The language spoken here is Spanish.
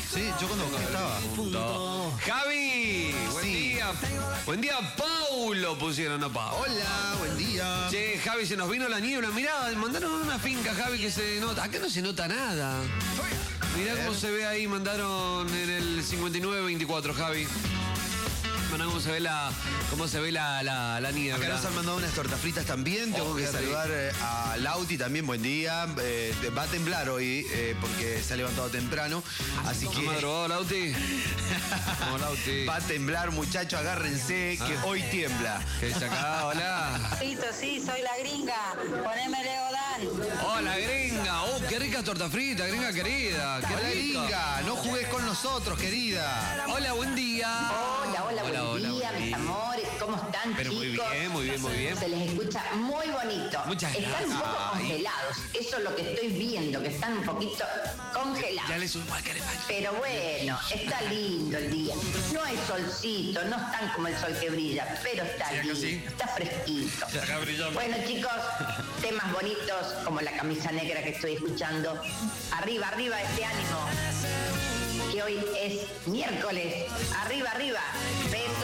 Sí, yo cuando estaba. Javi, buen día. Buen día, Paulo, pusieron a Paulo. Hola, buen día. Che, Javi, se nos vino la niebla. Mirá, mandaron una finca, Javi, que se nota. Acá no se nota nada. Mirá cómo se ve ahí, mandaron en el 5924, Javi. Mirá cómo se ve la niebla. Acá nos han mandado unas tortas fritas también. Tengo que saludar a Lauti también, buen día. Va a temblar hoy porque se ha levantado temprano. Así que. ¿No madrugado, Lauti? No, Lauti. Va a temblar, muchachos, agárrense que hoy tiembla. ¿Qué dice acá? Hola. Sí, soy la gringa. Poneme Leodán. Hola, gringa. Oh, qué rica torta frita, gringa querida. Qué Hola, rica. gringa. No jugues con nosotros, querida. Hola, buen día. Hola, buen día, mis amores. ¿Cómo están, Pero chicos? muy bien. Se les escucha muy bonito. Muchas Están un poco gracias. congelados. Eso es lo que estoy viendo, que están un poquito congelados. Ya le subo al que le falta. Pero bueno, está lindo el día. No hay solcito, no están como el sol que brilla, pero está lindo. sí. Está fresquito. Acá brillamos. Bueno, chicos, temas bonitos como la camisa negra que estoy escuchando. Arriba, este ánimo. Que hoy es miércoles. Arriba. Besos.